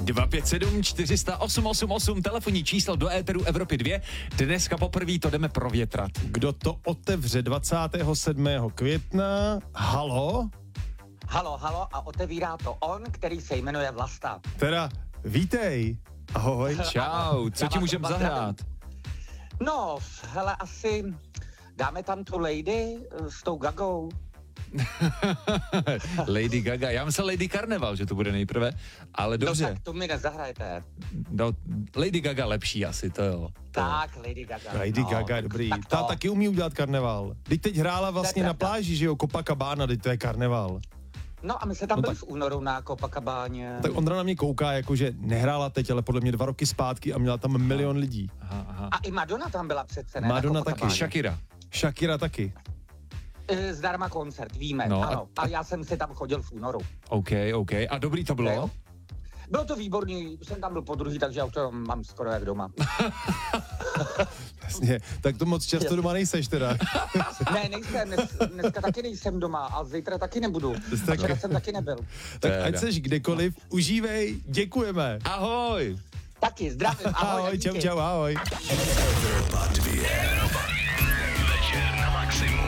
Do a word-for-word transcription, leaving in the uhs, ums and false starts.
dva pět sedm čtyři nula osm osm osm, telefonní číslo do éteru Evropy dva. Dneska poprvé to jdeme provětrat. Kdo to otevře dvacátého sedmého května? Halo? Halo, halo a otevírá to on, který se jmenuje Vlasta. Teda, vítej. Ahoj. Čau, co Já ti vás můžeme oba zahrát? No, hele, asi dáme tam tu lady s tou Gagou. Lady Gaga, já myslel Lady Carnival, že to bude nejprve, ale dobře. No tak to mi nezahrajete. No, Lady Gaga lepší asi, to jo. To. Tak, Lady Gaga. Lady no, Gaga je dobrý. tak Ta to. taky umí udělat karneval. Teď teď hrála vlastně To je na pravda. pláži, že jo, Copacabana, teď to je karneval. No a my jsme tam No byli tak- v únoru na Copacabáně. Tak Ondra na mě kouká, jakože nehrála teď, ale podle mě dva roky zpátky a měla tam milion lidí. Aha, aha. A i Madonna tam byla přece, ne? Madonna na taky. Copacabáně. Shakira. Shakira taky. Eh, Zdarma koncert, víme, No, no, a- ano. A, já jsem si tam chodil v únoru. OK, OK. A dobrý to bylo? Jo. Bylo to výborný, už jsem tam byl po druhý, takže já už to mám skoro jak doma. Jasně, tak to moc často doma nejseš teda. Ne, nejsem, dnes, dneska taky nejsem doma a zítra taky nebudu. Tak- A včera jsem taky nebyl. Tak Teda. ať seš kdekoliv, užívej, děkujeme. Ahoj! Taky, zdravím, ahoj. a Ahoj, čau, díky. čau, ahoj. Evropa dva.